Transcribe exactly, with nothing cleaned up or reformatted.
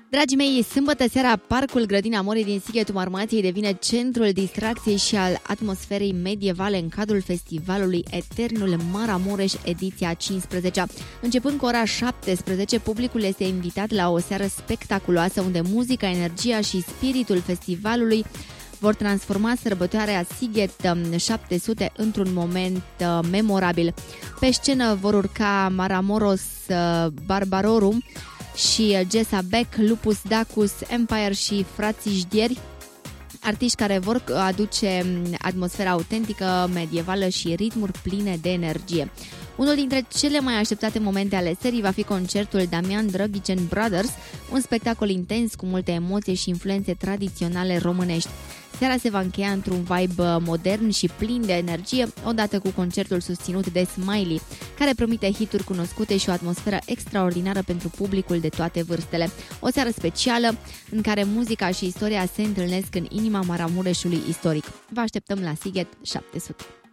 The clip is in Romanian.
Dragii mei, sâmbătă seara, Parcul Grădina Morii din Sighetul Marmației devine centrul distracției și al atmosferei medievale în cadrul festivalului Eternul Maramureș, ediția a cincisprezecea. Începând cu ora șaptesprezece, publicul este invitat la o seară spectaculoasă unde muzica, energia și spiritul festivalului vor transforma sărbătoarea Sighet șapte sute într-un moment uh, memorabil. Pe scenă vor urca Maramoros uh, Barbarorum și Gesa Beck, Lupus Dacus, Empire și Frații Jdieri, artiști care vor aduce atmosfera autentică, medievală și ritmuri pline de energie. Unul dintre cele mai așteptate momente ale serii va fi concertul Damian Drăghicen Brothers, un spectacol intens cu multe emoții și influențe tradiționale românești. Seara se va încheia într-un vibe modern și plin de energie, odată cu concertul susținut de Smiley, care promite hituri cunoscute și o atmosferă extraordinară pentru publicul de toate vârstele. O seară specială în care muzica și istoria se întâlnesc în inima Maramureșului istoric. Vă așteptăm la Sighet șapte sute!